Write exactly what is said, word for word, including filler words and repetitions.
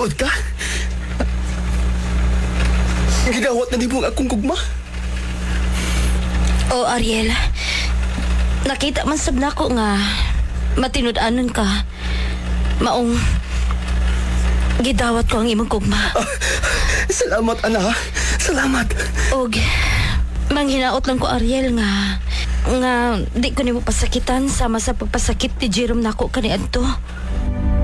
Tinuod ka? Gidawat na di mo akong gugma? O Ariel, nakita man sab nako nga matinud-anon ka. Maong gidawat ko ang imong gugma. Ah, salamat, ana. Salamat. Og manghinaot lang ko Ariel nga nga di ko nimo pasakitan sama sa pagpasakit ni Jerome nako kaniadto.